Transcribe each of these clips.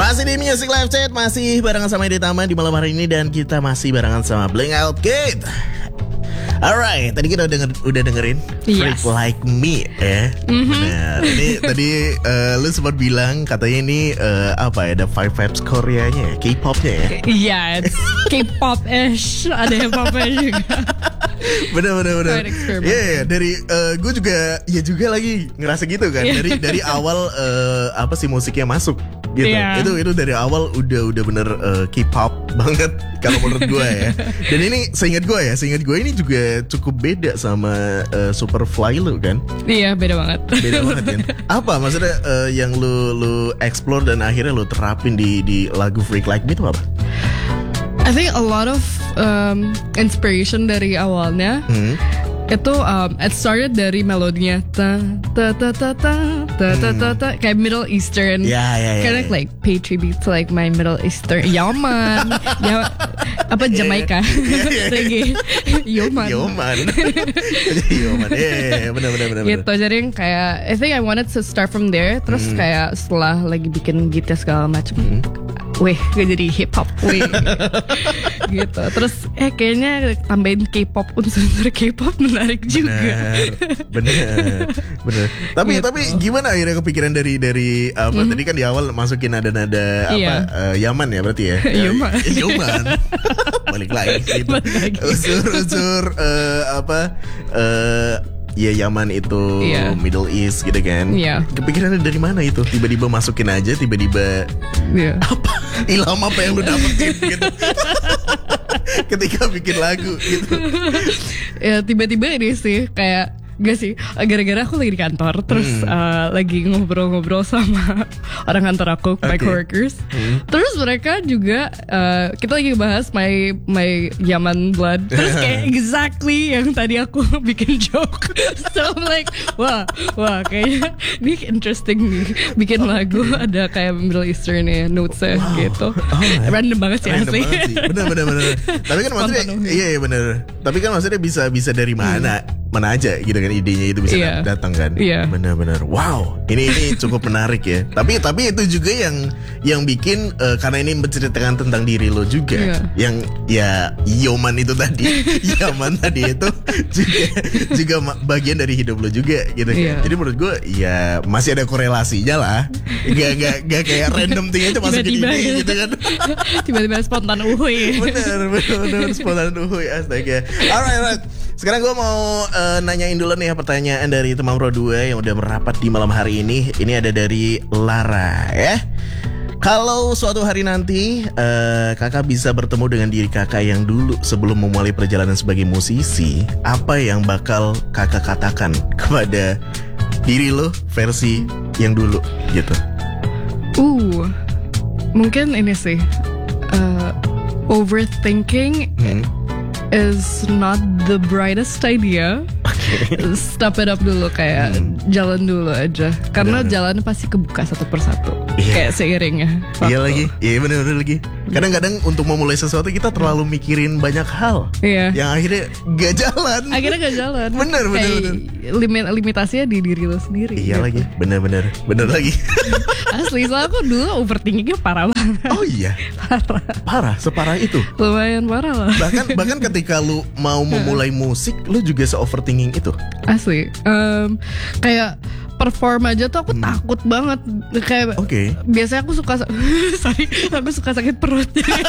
Masih di Music Live Chat, masih barengan sama Edi Tama di malam hari ini, dan kita masih barengan sama Blink Out Kid. Alright, tadi kita udah dengerin Freak Like Me ya. Benar. Ini tadi lu sempat bilang katanya ini apa ya, ada vibes Koreanya ya, K-popnya ya. Iya, K-pop-ish, ada yang popnya juga. Bener. Iya, dari gue juga lagi ngerasa gitu kan. Dari awal apa sih musiknya masuk gitu. Itu dari awal udah bener K-pop banget kalau menurut gue ya. Dan ini seingat gue ini juga cukup beda sama Superfly lu kan. Iya, beda banget kan. Apa maksudnya yang lu explore dan akhirnya lu terapin di lagu Freak Like Me itu apa? I think a lot of inspiration dari awalnya itu it started dari melodinya ta ta ta ta ta ta ta ta ta, kayak Middle Eastern. Kind of like pay tribute to like my Middle Eastern Yaman. Ya, apa Jamaica. Reggae. Yaman. Benar. Gitu, jadi yang kayak I think I wanted to start from there. Terus kayak setelah lagi bikin gitar segala macam, gue jadi hip hop gitu. Terus kayaknya tambahin K-pop, unsur K-pop menarik juga. Bener. Tapi gitu. tapi gimana akhirnya kepikiran dari apa tadi kan di awal masukin nada-nada apa Yaman ya berarti ya. Yaman. Balik lagi gitu. Unsur ya Yaman itu Middle East gitu kan. Kepikirannya dari mana itu? Tiba-tiba masukin aja, tiba-tiba apa? Ilham apa yang lu dapetin gitu? Ketika bikin lagu gitu. Ya tiba-tiba ini sih kayak gak sih, gara-gara aku lagi di kantor. Terus lagi ngobrol-ngobrol sama orang kantor aku, my coworkers. Terus mereka juga kita lagi bahas my Yaman blood. Terus kayak exactly yang tadi aku bikin joke. So I'm like, wah kayaknya ini interesting nih, bikin lagu ada kayak Middle Eastern ya notesnya gitu. Random banget sih asli. Bener. Tapi kan maksudnya iya bener. Tapi kan maksudnya bisa dari mana aja gitu kan, idenya itu bisa datang kan. Benar. Wow, ini cukup menarik ya. Tapi itu juga yang bikin karena ini menceritakan tentang diri lo juga. Yang ya Yaman itu tadi itu juga bagian dari hidup lo juga gitu kan. Jadi menurut gue ya masih ada korelasinya lah. Gak kayak random thing aja masukin ini gitu kan. Tiba-tiba spontan uhuy. Bener spontan uhuy, astaga. Alright. Sekarang gue mau nanyain dulu nih pertanyaan dari teman Pro 2 yang udah merapat di malam hari ini. Ini ada dari Lara ya. Kalau suatu hari nanti kakak bisa bertemu dengan diri kakak yang dulu sebelum memulai perjalanan sebagai musisi, apa yang bakal kakak katakan kepada diri lo versi yang dulu gitu? Mungkin ini sih overthinking is not the brightest idea. Stop it up dulu, kayak jalan dulu aja. Karena jalan pasti kebuka satu persatu. Kayak seiringnya. Iya lagi. Iya bener lagi. Kadang-kadang untuk memulai sesuatu kita terlalu mikirin banyak hal yang akhirnya gak jalan. Bener. Limitasinya di diri lo sendiri. Iya lagi. Bener lagi. Asli, soalnya aku dulu overthinkingnya parah banget. Oh iya. Parah separah itu. Lumayan parah lah. Bahkan ketika lu mau memulai musik, lu juga se-overthinking itu. Asli. Kayak perform aja tuh aku takut banget. Kayak biasanya aku suka sakit perut.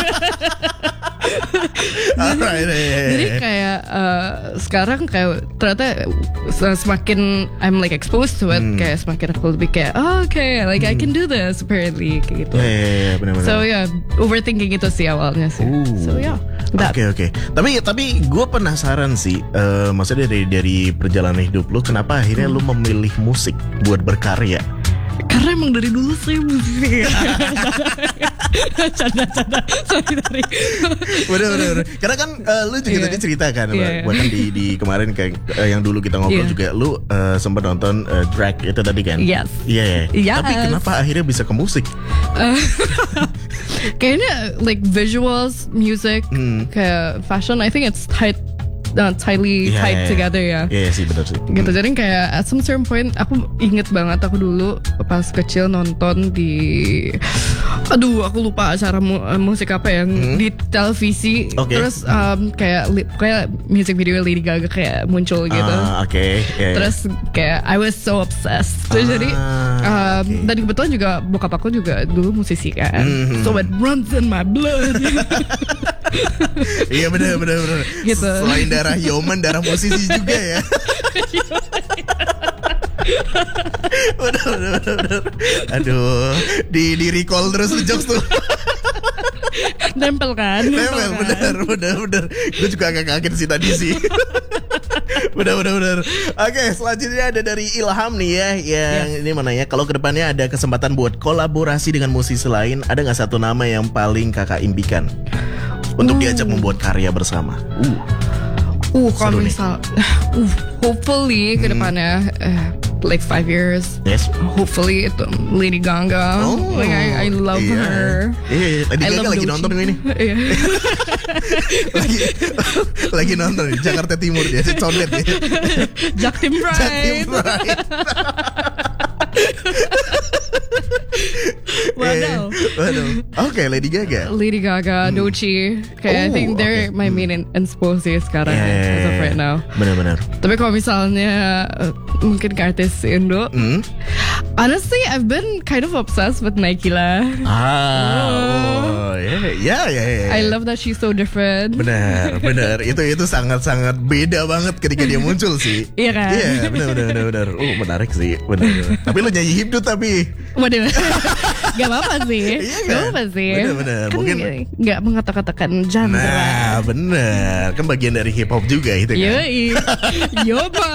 Jadi kayak sekarang kayak ternyata semakin I'm like exposed to it, kayak semakin aku lebih kayak like I can do this apparently kayak gitu. Benar. So overthinking itu sih awalnya sih. So Oke. Tapi gue penasaran sih, maksudnya dari perjalanan hidup lu, kenapa akhirnya lu memilih musik buat berkarya? Karena emang dari dulu sih musik. Canda. Sorry. Bener. Karena kan lu juga tadi cerita kan, bahkan di kemarin kayak yang dulu kita ngobrol juga, lu sempat nonton drag itu tadi kan? Yes. Tapi kenapa akhirnya bisa ke musik? Kayaknya like visuals, music, kayak fashion, I think it's tightly tied together ya. Iya sih, benar sih. Gitu, jadi kayak at some certain point aku inget banget aku dulu pas kecil nonton di Aduh, aku lupa acara musik apa yang di televisi. Terus kayak music video Lady Gaga kayak muncul gitu. Terus kayak I was so obsessed. Jadi dan kebetulan juga bokap aku juga dulu musisi kan. So it runs in my blood. Iya benar. Gitu. Selain darah Yoman, darah musisi juga ya. Bener. Aduh, di recall terus jokes tuh. Nempel kan? Bener. Gue juga agak kaget sih tadi sih. Bener. Oke, selanjutnya ada dari Ilham nih ya, yang ini mana ya? Kalau kedepannya ada kesempatan buat kolaborasi dengan musisi lain, ada nggak satu nama yang paling kakak impikan untuk diajak membuat karya bersama? Kalau misal, hopefully kedepannya like 5 years. Yes. Hopefully itu Lady Gaga. Like I love her. Lady Gaga lagi nonton ini. lagi nonton di Jakarta Timur dia, Condet ya. Jaktim Pride. Waduh. Oke, Lady Gaga, Doechii. I think they're my main inspo sih sekarang as of right now. Benar. Tapi kalau misalnya mungkin ke artis Indo, honestly I've been kind of obsessed with Naikila. I love that she's so different. Benar. Itu sangat-sangat beda banget ketika dia muncul sih. Iya kan? Iya, benar. Menarik sih, benar. Tapi lu nyanyi hipdut tapi. Waduh. Gak apa-apa sih. Gak apa-apa sih. Benar. Kan mungkin gak mengata-katakan genre. Nah, benar. Kan bagian dari hip hop juga itu kan. Yoba.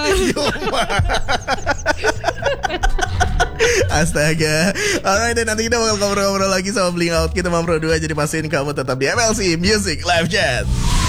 Astaga. Alright, dan nanti kita bakal ngobrol-ngobrol lagi sama Bling Out. Kita mau berdua, jadi pastiin kamu tetap di MLC Music Live Chat.